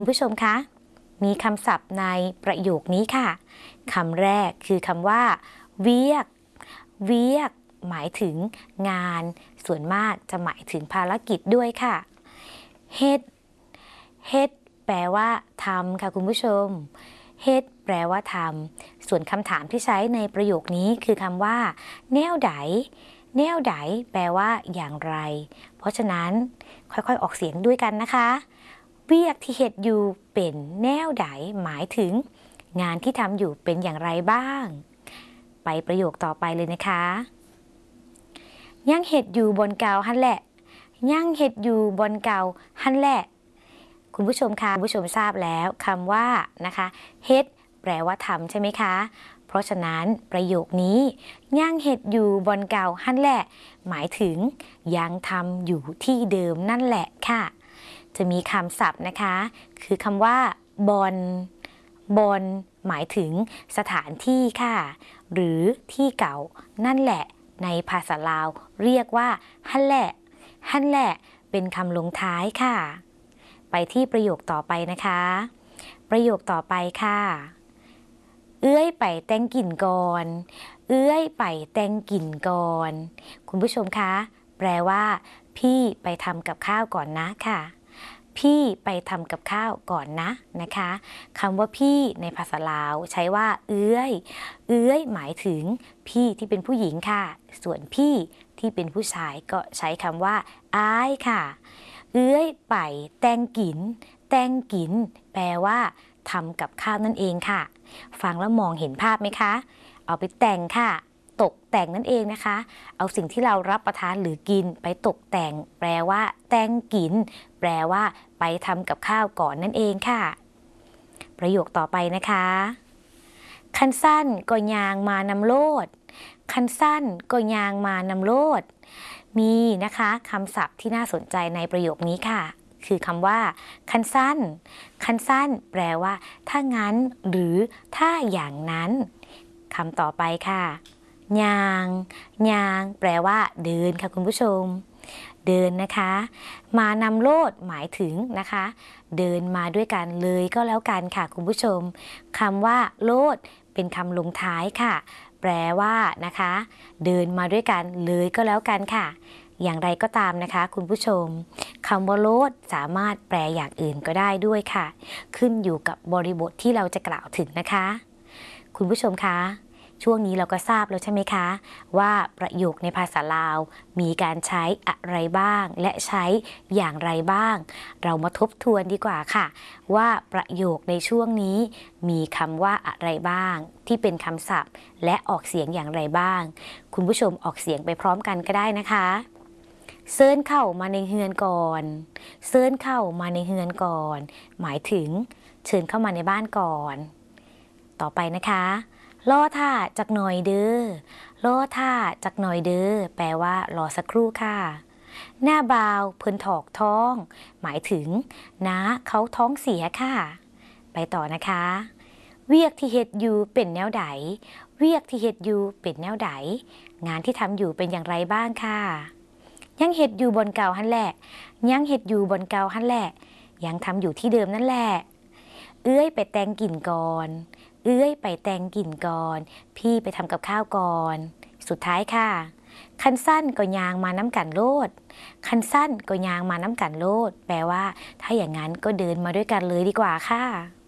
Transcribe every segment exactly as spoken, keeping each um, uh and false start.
คุณผู้ชมคะมีคำศัพท์ในประโยคนี้ค่ะคำแรกคือคำว่าเวียกเวียกหมายถึงงานส่วนมากจะหมายถึงภารกิจด้วยค่ะเฮ็ดเฮ็ดแปลว่าทำค่ะคุณผู้ชมเฮ็ดแปลว่าทำส่วนคำถามที่ใช้ในประโยคนี้คือคำว่าแนวใดแนวใดแปลว่าอย่างไรเพราะฉะนั้นค่อยๆออกเสียงด้วยกันนะคะเวียกที่เฮ็ดอยู่เป็นแนวใดหมายถึงงานที่ทำอยู่เป็นอย่างไรบ้างไปประโยคต่อไปเลยนะคะย่างเฮ็ดอยู่บนเก่าหั่นแหละย่างเฮ็ดอยู่บนเก่าหั่นแหละคุณผู้ชมคะคุณผู้ชมทราบแล้วคำว่านะคะเฮ็ดแปลว่าทำใช่ไหมคะเพราะฉะนั้นประโยคนี้ย่างเฮ็ดอยู่บนเก่าหั่นแหละหมายถึงยังทำอยู่ที่เดิมนั่นแหละค่ะจะมีคำศัพท์นะคะคือคำว่าบอนบอนหมายถึงสถานที่ค่ะหรือที่เก่านั่นแหละในภาษาลาวเรียกว่าหั่นแหละหั่นแหละเป็นคำลงท้ายค่ะไปที่ประโยคต่อไปนะคะประโยคต่อไปค่ะเอื้อยไปแต่งกินก่อนเอื้อยไปแต่งกินก่อนคุณผู้ชมคะแปลว่าพี่ไปทำกับข้าวก่อนนะค่ะพี่ไปทำกับข้าวก่อนนะนะคะคำว่าพี่ในภาษาลาวใช้ว่าเอื้อยเอื้อยหมายถึงพี่ที่เป็นผู้หญิงค่ะส่วนพี่ที่เป็นผู้ชายก็ใช้คำว่าอ้ายค่ะเอื้อยไปแต่งกินแต่งกินแปลว่าทำกับข้าวนั่นเองค่ะฟังแล้วมองเห็นภาพไหมคะเอาไปแต่งค่ะตกแต่งนั่นเองนะคะเอาสิ่งที่เรารับประทานหรือกินไปตกแต่งแปลว่าแต่งกินแปลว่าไปทำกับข้าวก่อนนั่นเองค่ะประโยคต่อไปนะคะคันสั้นก็ยางมานำโลดคันสั้นก็ยางมานำโลดมีนะคะคำศัพท์ที่น่าสนใจในประโยคนี้ค่ะคือคำว่าคันสั้นคันสั้นแปลว่าถ้างั้นหรือถ้าอย่างนั้นคำต่อไปค่ะยางยางแปลว่าเดินค่ะคุณผู้ชมเดินนะคะมานำโลดหมายถึงนะคะเดินมาด้วยกันเลยก็แล้วกันค่ะคุณผู้ชมคำว่าโลดเป็นคำลงท้ายค่ะแปลว่านะคะเดินมาด้วยกันเลยก็แล้วกันค่ะอย่างไรก็ตามนะคะคุณผู้ชมคำว่าโลดสามารถแปลอย่างอื่นก็ได้ด้วยค่ะขึ้นอยู่กับบริบทที่เราจะกล่าวถึงนะคะคุณผู้ชมคะช่วงนี้เราก็ทราบแล้วใช่ไหมคะว่าประโยคในภาษาลาวมีการใช้อะไรบ้างและใช้อย่างไรบ้างเรามาทบทวนดีกว่าค่ะว่าประโยคในช่วงนี้มีคำว่าอะไรบ้างที่เป็นคำศัพท์และออกเสียงอย่างไรบ้างคุณผู้ชมออกเสียงไปพร้อมกันก็ได้นะคะเซิร์นเข้ามาในเฮือนก่อนเซิร์นเข้ามาในเฮือนก่อนหมายถึงเชิญเข้ามาในบ้านก่อนต่อไปนะคะรอท่าจักหน่อยเด้อรอท่าจักหน่อยเด้อแปลว่ารอสักครู่ค่ะหน้าบาวเพิ่นถอกท้องหมายถึงน้าเขาท้องเสียค่ะไปต่อนะคะเวียกที่เฮ็ดอยู่เป็นแนวใดเวียกที่เฮ็ดอยู่เป็นแนวใดงานที่ทำอยู่เป็นอย่างไรบ้างค่ะยังเฮ็ดอยู่บนเก่าหั่นแหละยังเฮ็ดอยู่บนเก่าหั่นแหละยังทำอยู่ที่เดิมนั่นแหละเอื้อยไปแต่งกินก่อนเอื้อยไปแต่งกินก่อนพี่ไปทำกับข้าวก่อนสุดท้ายค่ะคันสั้นก็ยางมาน้ำกันโลดคันสั้นก็ยางมาน้ำกันโลดแปลว่าถ้าอย่างนั้นก็เดินมาด้วยกันเลยดีกว่าค่ะ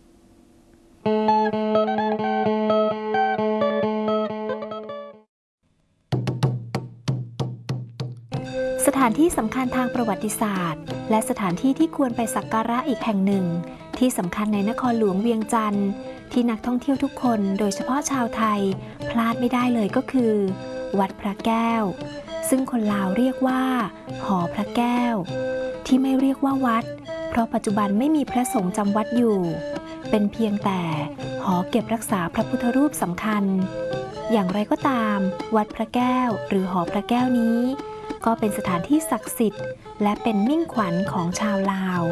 สถานที่สำคัญทางประวัติศาสตร์และสถานที่ที่ควรไปสักการะอีกแห่งหนึ่งที่สำคัญในนครหลวงเวียงจันทร์ที่นักท่องเที่ยวทุกคนโดยเฉพาะชาวไทยพลาดไม่ได้เลยก็คือวัดพระแก้วซึ่งคนลาวเรียกว่าหอพระแก้วที่ไม่เรียกว่าวัดเพราะปัจจุบันไม่มีพระสงฆ์จำวัดอยู่เป็นเพียงแต่หอเก็บรักษาพระพุทธรูปสำคัญอย่างไรก็ตามวัดพระแก้วหรือหอพระแก้วนี้ก็เป็นสถานที่ศักดิ์สิทธิ์และเป็นมิ่งขวัญของชาวลาว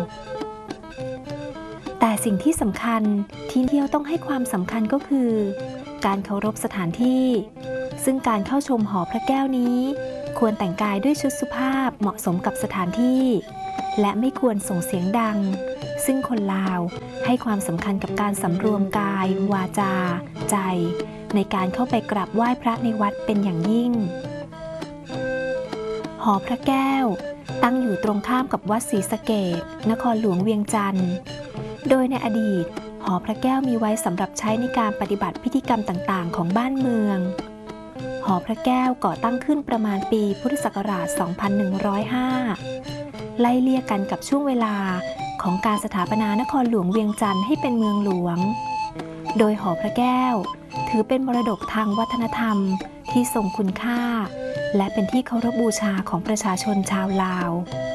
แต่สิ่งที่สำคัญที่เที่ยวต้องให้ความสำคัญก็คือการเคารพสถานที่ซึ่งการเข้าชมหอพระแก้วนี้ควรแต่งกายด้วยชุดสุภาพเหมาะสมกับสถานที่และไม่ควรส่งเสียงดังซึ่งคนลาวให้ความสำคัญกับการสำรวมกายวาจาใจในการเข้าไปกราบไหว้พระในวัดเป็นอย่างยิ่งหอพระแก้วตั้งอยู่ตรงข้ามกับวัดศรีสะเกษนครหลวงเวียงจันทร์โดยในอดีตหอพระแก้วมีไว้สำหรับใช้ในการปฏิบัติพิธีกรรมต่างๆของบ้านเมืองหอพระแก้วก่อตั้งขึ้นประมาณปีพุทธศักราช สองพันหนึ่งร้อยห้า ไล่เลี่ยกันกับช่วงเวลาของการสถาปนานครหลวงเวียงจันทร์ให้เป็นเมืองหลวงโดยหอพระแก้วถือเป็นมรดกทางวัฒนธรรมที่ทรงคุณค่าและเป็นที่เคารพบูชาของประชาชนชาวลาว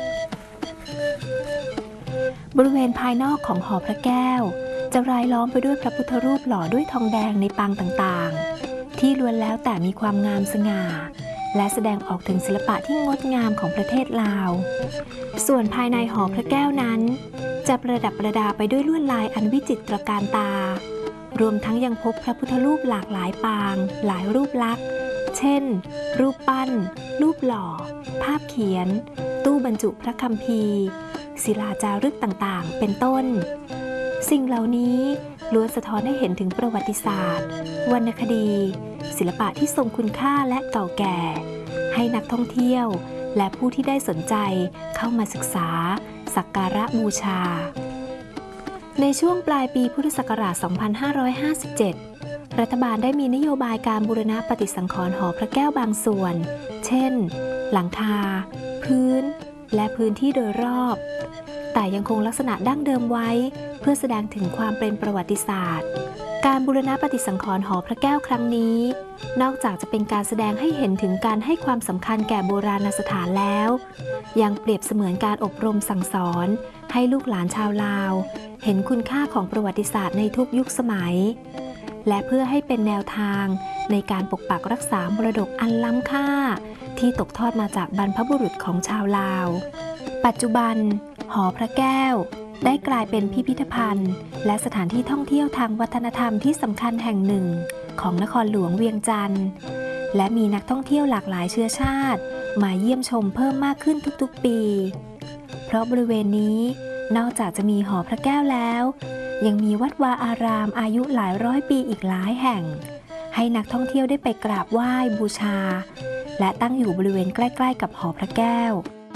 บริเวณภายนอกของหอพระแก้วจะรายล้อมไปด้วยพระพุทธรูปหล่อด้วยทองแดงในปางต่างๆที่ล้วนแล้วแต่มีความงามสง่าและแสดงออกถึงศิลปะที่งดงามของประเทศลาวส่วนภายในหอพระแก้วนั้นจะประดับประดาไปด้วยลวดลายอันวิจิตรการตารวมทั้งยังพบพระพุทธรูปหลากหลายปางหลายรูปลักษณ์เช่นรูปปั้นรูปหล่อภาพเขียนตู้บรรจุพระคัมภีร์ศิลาจารึกต่างๆเป็นต้นสิ่งเหล่านี้ล้วนสะท้อนให้เห็นถึงประวัติศาสตร์วรรณคดีศิลปะที่ทรงคุณค่าและเก่าแก่ให้นักท่องเที่ยวและผู้ที่ได้สนใจเข้ามาศึกษาสักการะบูชาในช่วงปลายปีพุทธศักราช สองพันห้าร้อยห้าสิบเจ็ด รัฐบาลได้มีนโยบายการบูรณะปฏิสังขรณ์หอพระแก้วบางส่วนเช่นหลังคาพื้นและพื้นที่โดยรอบแต่ยังคงลักษณะดั้งเดิมไว้เพื่อแสดงถึงความเป็นประวัติศาสตร์การบูรณะปฏิสังขรณ์หอพระแก้วครั้งนี้นอกจากจะเป็นการแสดงให้เห็นถึงการให้ความสำคัญแก่โบราณสถานแล้วยังเปรียบเสมือนการอบรมสั่งสอนให้ลูกหลานชาวลาวเห็นคุณค่าของประวัติศาสตร์ในทุกยุคสมัยและเพื่อให้เป็นแนวทางในการปกปักรักษามรดกอันล้ำค่าที่ตกทอดมาจากบรรพบุรุษของชาวลาวปัจจุบันหอพระแก้วได้กลายเป็นพิพิธภัณฑ์และสถานที่ท่องเที่ยวทางวัฒนธรรมที่สำคัญแห่งหนึ่งของนครหลวงเวียงจันทร์และมีนักท่องเที่ยวหลากหลายเชื้อชาติมาเยี่ยมชมเพิ่มมากขึ้นทุกๆปีเพราะบริเวณนี้นอกจากจะมีหอพระแก้วแล้วยังมีวัดวาอารามอายุหลายร้อยปีอีกหลายแห่งให้นักท่องเที่ยวได้ไปกราบไหว้บูชาและตั้งอยู่บริเวณใกล้ๆกับหอพระแก้ว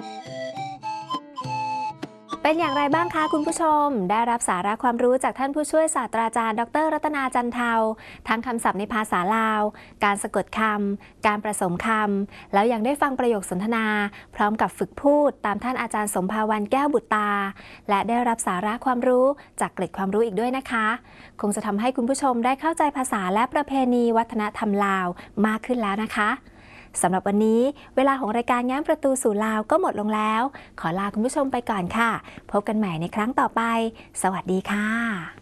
เป็นอย่างไรบ้างคะคุณผู้ชมได้รับสาระความรู้จากท่านผู้ช่วยศาสตราจารย์ดรรัตนาจันเทาทั้งคำศัพท์ในภาษาลาวการสะกดคำการผสมคำแล้วยังได้ฟังประโยคสนทนาพร้อมกับฝึกพูดตามท่านอาจารย์สมภาวันแก้วบุตรตาและได้รับสาระความรู้จากเกร็ดความรู้อีกด้วยนะคะคงจะทำให้คุณผู้ชมได้เข้าใจภาษาและประเพณีวัฒนธรรมลาวมากขึ้นแล้วนะคะสำหรับวันนี้เวลาของรายการแง้มประตูสู่ลาวก็หมดลงแล้วขอลาคุณผู้ชมไปก่อนค่ะพบกันใหม่ในครั้งต่อไปสวัสดีค่ะ